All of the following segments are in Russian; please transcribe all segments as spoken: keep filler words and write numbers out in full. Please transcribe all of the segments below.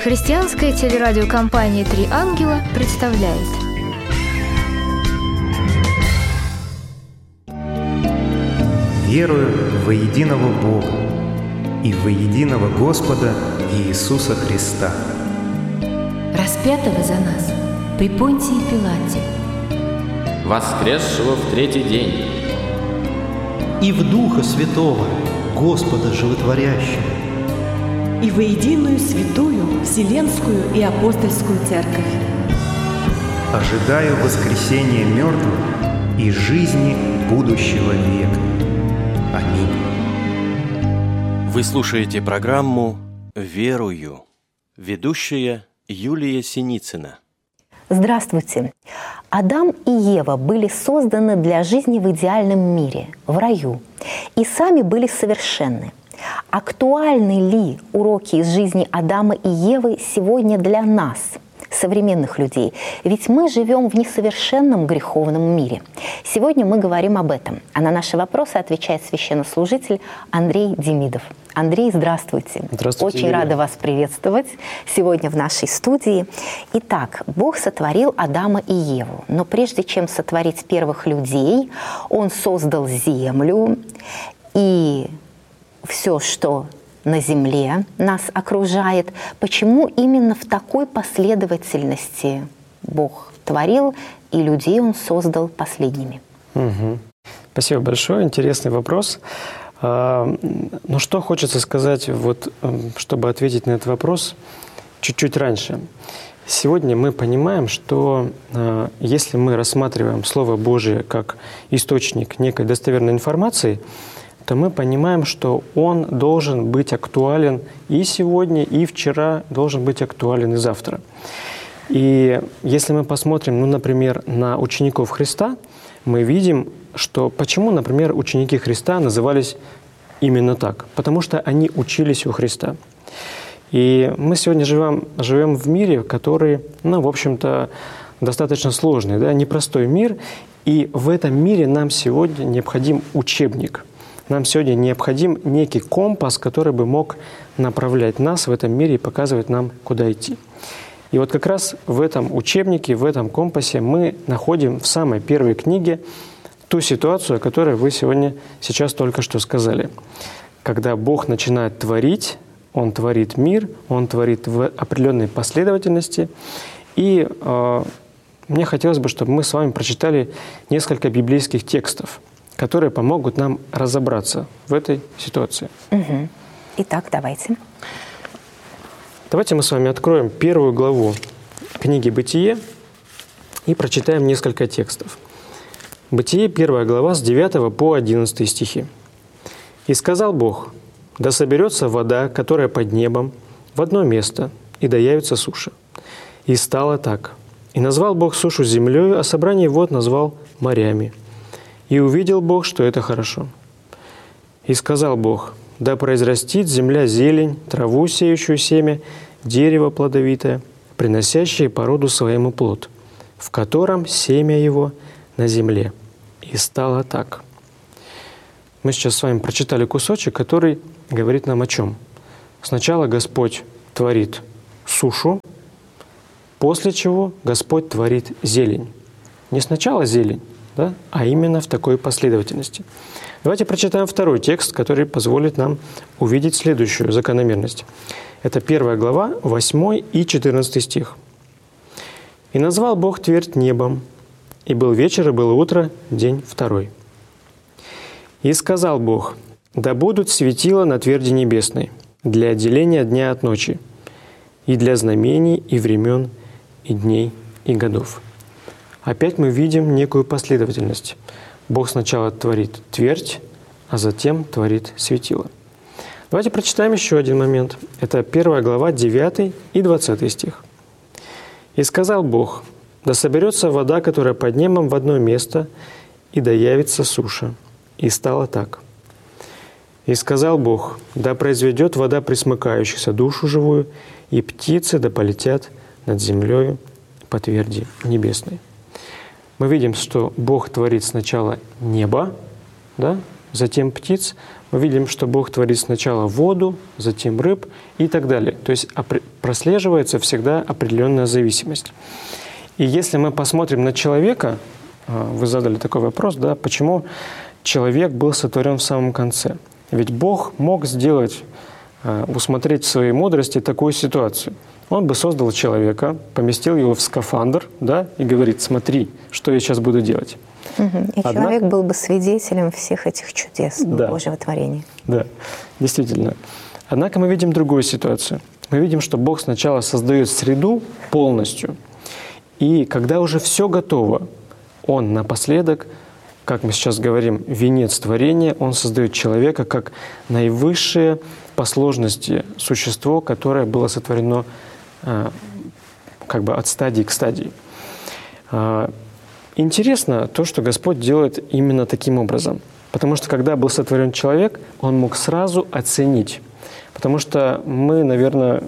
Христианская телерадиокомпания «Три ангела» представляет. Верую во единого Бога и во единого Господа Иисуса Христа, распятого за нас при Понтии Пилате, воскресшего в третий день, и в Духа Святого, Господа Животворящего, и во единую святую Вселенскую и Апостольскую Церковь. ожидаю воскресения мертвых и жизни будущего века. Аминь. Вы слушаете программу «Верую». Ведущая Юлия Синицына. Здравствуйте. Адам и Ева были созданы для жизни в идеальном мире, в раю, и сами были совершенны. Актуальны ли уроки из жизни Адама и Евы сегодня для нас, современных людей? Ведь мы живем в несовершенном греховном мире. Сегодня мы говорим об этом. А на наши вопросы отвечает священнослужитель Андрей Демидов. Андрей, здравствуйте. Здравствуйте, Очень Юлия. рада вас приветствовать сегодня в нашей студии. Итак, Бог сотворил Адама и Еву. Но прежде чем сотворить первых людей, Он создал землю и все, что на земле нас окружает. Почему именно в такой последовательности Бог творил, и людей Он создал последними? Угу. Спасибо большое. Интересный вопрос. А, ну, что хочется сказать, вот, чтобы ответить на этот вопрос чуть-чуть раньше. Сегодня мы понимаем, что а, если мы рассматриваем Слово Божие как источник некой достоверной информации, то мы понимаем, что он должен быть актуален и сегодня, и вчера, должен быть актуален и завтра. И если мы посмотрим, ну, например, на учеников Христа, мы видим, что почему, например, ученики Христа назывались именно так? Потому что они учились у Христа. И мы сегодня живем, живем в мире, который, ну, в общем-то, достаточно сложный, да, непростой мир. И в этом мире нам сегодня необходим учебник. Нам сегодня необходим некий компас, который бы мог направлять нас в этом мире и показывать нам, куда идти. И вот как раз в этом учебнике, в этом компасе мы находим в самой первой книге ту ситуацию, о которой вы сегодня сейчас только что сказали. Когда Бог начинает творить, Он творит мир, Он творит в определенной последовательности. И э, мне хотелось бы, чтобы мы с вами прочитали несколько библейских текстов, которые помогут нам разобраться в этой ситуации. Угу. Итак, давайте. Давайте мы с вами откроем первую главу книги «Бытие» и прочитаем несколько текстов. «Бытие», первая глава, с девятого по одиннадцатый стихи. «И сказал Бог: да соберется вода, которая под небом, в одно место, и да явится суша. И стало так. И назвал Бог сушу землею, а собрание вод назвал морями. И увидел Бог, что это хорошо. И сказал Бог: да произрастит земля зелень, траву, сеющую семя, дерево плодовитое, приносящее по роду своему плод, в котором семя его на земле. И стало так». Мы сейчас с вами прочитали кусочек, который говорит нам о чем? Сначала Господь творит сушу, после чего Господь творит зелень. Не сначала зелень, да, а именно в такой последовательности. Давайте прочитаем второй текст, который позволит нам увидеть следующую закономерность. Это первая глава, восьмой и четырнадцатый стих. «И назвал Бог твердь небом, и был вечер, и было утро, день второй. И сказал Бог: да будут светила на тверди небесной для отделения дня от ночи, и для знамений, и времен, и дней, и годов». Опять мы видим некую последовательность. Бог сначала творит твердь, а затем творит светило. Давайте прочитаем еще один момент. Это первая глава, девятый и двадцатый стих. «И сказал Бог: да соберется вода, которая под небом, в одно место, и да явится суша. И стало так. И сказал Бог: да произведет вода пресмыкающихся душу живую, и птицы да полетят над землею по тверди небесной». Мы видим, что Бог творит сначала небо, да, затем птиц, мы видим, что Бог творит сначала воду, затем рыб и так далее. То есть прослеживается всегда определенная зависимость. И если мы посмотрим на человека, вы задали такой вопрос, да, почему человек был сотворен в самом конце? Ведь Бог мог сделать, усмотреть в своей мудрости такую ситуацию. Он бы создал человека, поместил его в скафандр, да, и говорит: смотри, что я сейчас буду делать. Угу. И Однако... человек был бы свидетелем всех этих чудес да. Божьего творения. Да, действительно. Однако мы видим другую ситуацию. Мы видим, что Бог сначала создает среду полностью, и когда уже все готово, Он напоследок, как мы сейчас говорим, венец творения, Он создает человека как наивысшее по сложности существо, которое было сотворено а, как бы от стадии к стадии. А, интересно то, что Господь делает именно таким образом. Потому что когда был сотворен человек, Он мог сразу оценить. Потому что мы, наверное,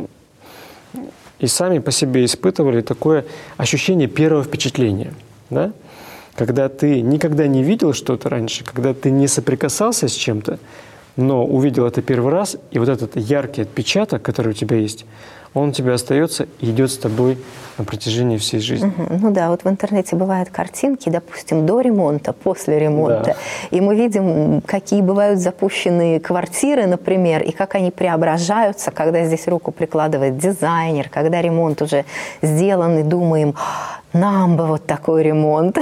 и сами по себе испытывали такое ощущение первого впечатления. Да? Когда ты никогда не видел что-то раньше, когда ты не соприкасался с чем-то, но увидел это первый раз, и вот этот яркий отпечаток, который у тебя есть, он у тебя остается и идет с тобой на протяжении всей жизни. Угу. Ну да, вот в интернете бывают картинки, допустим, до ремонта, после ремонта. Да. И мы видим, какие бывают запущенные квартиры, например, и как они преображаются, когда здесь руку прикладывает дизайнер, когда ремонт уже сделан, и думаем: нам бы вот такой ремонт.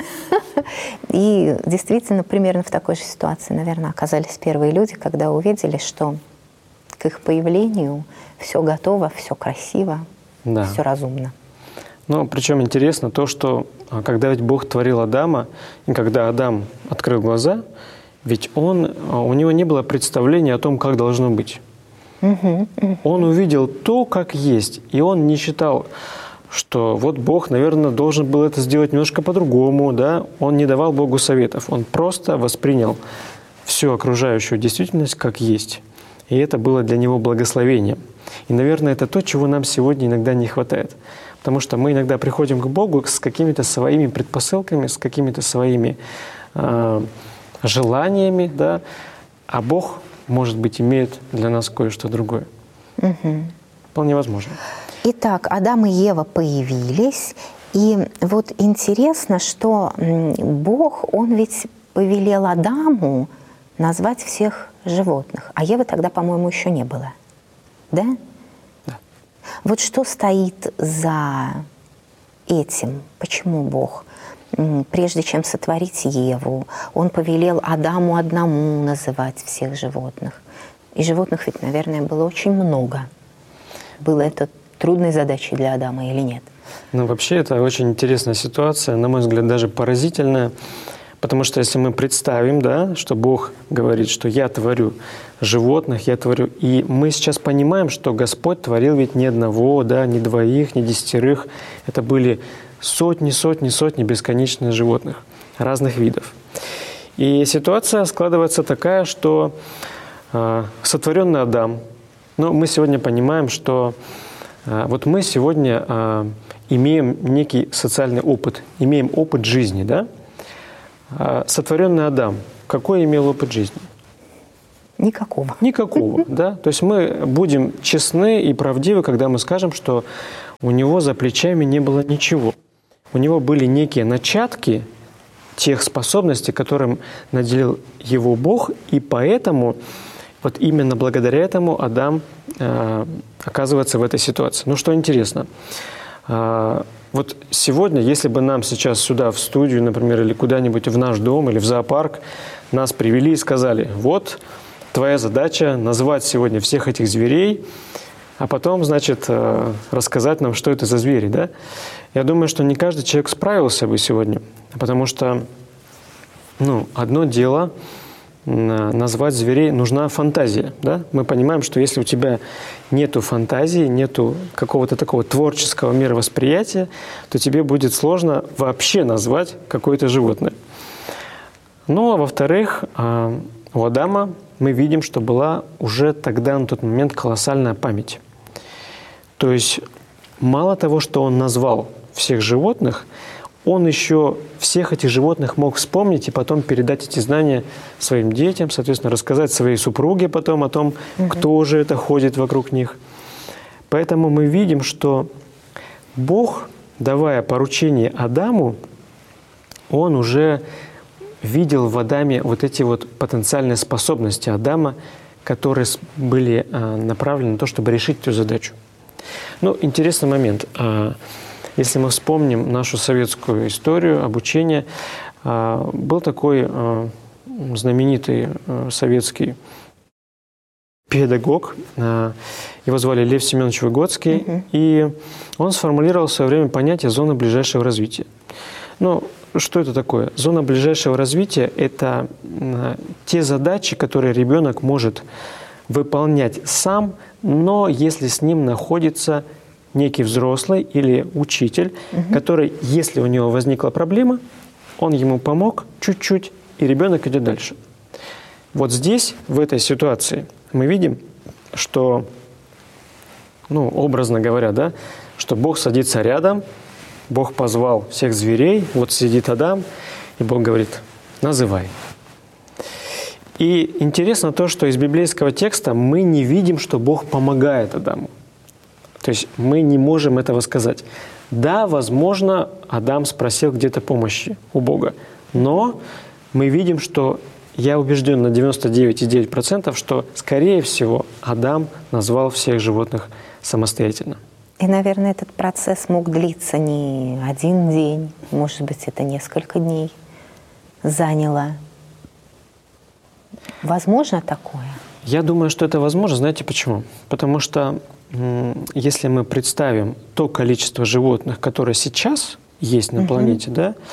И действительно, примерно в такой же ситуации, наверное, оказались первые люди, когда увидели, что к их появлению все готово, все красиво, да. все разумно. Ну, причем интересно то, что когда ведь Бог творил Адама, и когда Адам открыл глаза, ведь он, у него не было представления о том, как должно быть. Угу, угу. Он увидел то, как есть, и он не считал, что вот Бог, наверное, должен был это сделать немножко по-другому, да? Он не давал Богу советов, он просто воспринял всю окружающую действительность как есть. И это было для него благословением. И, наверное, это то, чего нам сегодня иногда не хватает. Потому что мы иногда приходим к Богу с какими-то своими предпосылками, с какими-то своими э, желаниями, да? А Бог, может быть, имеет для нас кое-что другое. Угу. Вполне возможно. Итак, Адам и Ева появились, и вот интересно, что Бог, Он ведь повелел Адаму назвать всех животных, а Евы тогда, по-моему, еще не было, да? Да. Вот что стоит за этим? Почему Бог, прежде чем сотворить Еву, Он повелел Адаму одному называть всех животных? И животных ведь, наверное, было очень много. Было это трудной задачей для Адама или нет? Ну, вообще, это очень интересная ситуация, на мой взгляд, даже поразительная. Потому что если мы представим, да, что Бог говорит, что «я творю животных, я творю…» И мы сейчас понимаем, что Господь творил ведь не одного, да, не двоих, не десятерых. Это были сотни, сотни, сотни бесконечных животных разных видов. И ситуация складывается такая, что э, сотворенный Адам, ну, мы сегодня понимаем, что э, вот мы сегодня э, имеем некий социальный опыт, имеем опыт жизни, да? Сотворенный Адам, какой имел опыт жизни? Никакого. Никакого, да. То есть мы будем честны и правдивы, когда мы скажем, что у него за плечами не было ничего. У него были некие начатки тех способностей, которым наделил его Бог, и поэтому, вот именно благодаря этому Адам э, оказывается в этой ситуации. Ну, что интересно, э, вот сегодня, если бы нам сейчас сюда, в студию, например, или куда-нибудь в наш дом, или в зоопарк, нас привели и сказали: вот, твоя задача назвать сегодня всех этих зверей, а потом, значит, рассказать нам, что это за звери, да? Я думаю, что не каждый человек справился бы сегодня, потому что, ну, одно дело назвать зверей, нужна фантазия, да? Мы понимаем, что если у тебя нету фантазии, нету какого-то такого творческого мировосприятия, то тебе будет сложно вообще назвать какое-то животное. Ну, а во-вторых, у Адама мы видим, что была уже тогда, на тот момент, колоссальная память. То есть мало того, что он назвал всех животных, он еще всех этих животных мог вспомнить и потом передать эти знания своим детям, соответственно, рассказать своей супруге потом о том, угу. кто же это ходит вокруг них. Поэтому мы видим, что Бог, давая поручение Адаму, Он уже видел в Адаме вот эти вот потенциальные способности Адама, которые были направлены на то, чтобы решить эту задачу. Ну, интересный момент. Если мы вспомним нашу советскую историю обучения, был такой знаменитый советский педагог, его звали Лев Семенович Выгодский, угу. и он сформулировал в свое время понятие «зона ближайшего развития». Ну, что это такое? Зона ближайшего развития – это те задачи, которые ребенок может выполнять сам, но если с ним находится некий взрослый или учитель, угу. который, если у него возникла проблема, он ему помог чуть-чуть, и ребенок идет дальше. Вот здесь, в этой ситуации, мы видим, что, ну, образно говоря, да, что Бог садится рядом, Бог позвал всех зверей, вот сидит Адам, и Бог говорит: «Называй». И интересно то, что из библейского текста мы не видим, что Бог помогает Адаму. То есть мы не можем этого сказать. Да, возможно, Адам спросил где-то помощи у Бога, но мы видим, что, я убежден на девяносто девять целых девять десятых процента, что, скорее всего, Адам назвал всех животных самостоятельно. И, наверное, этот процесс мог длиться не один день, может быть, это несколько дней заняло. Возможно такое? Я думаю, что это возможно. Знаете почему? Потому что если мы представим то количество животных, которое сейчас есть на планете, uh-huh. да,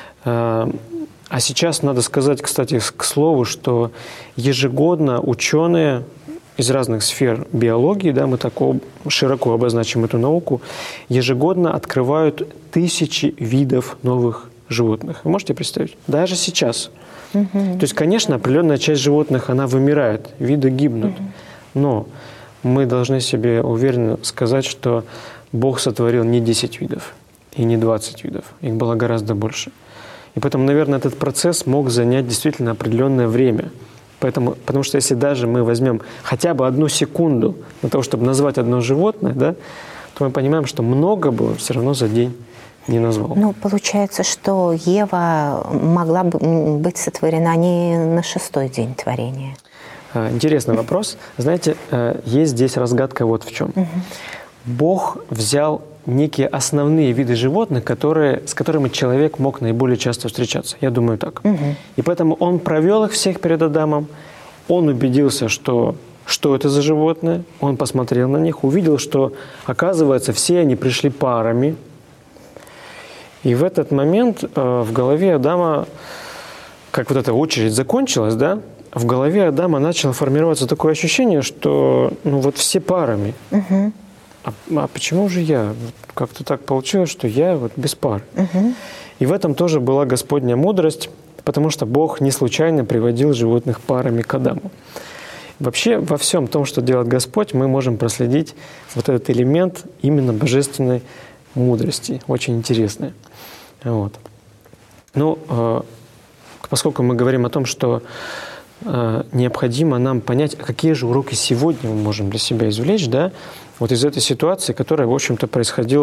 а сейчас надо сказать, кстати, к слову, что ежегодно ученые из разных сфер биологии, да, мы так широко обозначим эту науку, ежегодно открывают тысячи видов новых животных. Вы можете представить? Даже сейчас. Uh-huh. То есть, конечно, определенная часть животных, она вымирает, виды гибнут, uh-huh. но мы должны себе уверенно сказать, что Бог сотворил не десять видов и не двадцать видов. Их было гораздо больше. И поэтому, наверное, этот процесс мог занять действительно определенное время. Поэтому, потому что если даже мы возьмем хотя бы одну секунду для того, чтобы назвать одно животное, да, то мы понимаем, что много бы все равно за день не назвал. Ну, получается, что Ева могла бы быть сотворена не на шестой день творения. Интересный вопрос. Знаете, есть здесь разгадка вот в чем. Угу. Бог взял некие основные виды животных, которые, с которыми человек мог наиболее часто встречаться. Я думаю так. Угу. И поэтому он провел их всех перед Адамом, он убедился, что, что это за животные, он посмотрел на них, увидел, что, оказывается, все они пришли парами. И в этот момент э, в голове Адама, как вот эта очередь закончилась, да, в голове Адама начало формироваться такое ощущение, что ну вот все парами. Угу. А, а почему же я? Как-то так получилось, что я вот без пары. Угу. И в этом тоже была Господня мудрость, потому что Бог не случайно приводил животных парами к Адаму. Вообще во всем том, что делает Господь, мы можем проследить вот этот элемент именно божественной мудрости. Очень интересный. Вот. Ну, э, поскольку мы говорим о том, что необходимо нам понять, какие же уроки сегодня мы можем для себя извлечь, да, вот из этой ситуации, которая, в общем-то, происходила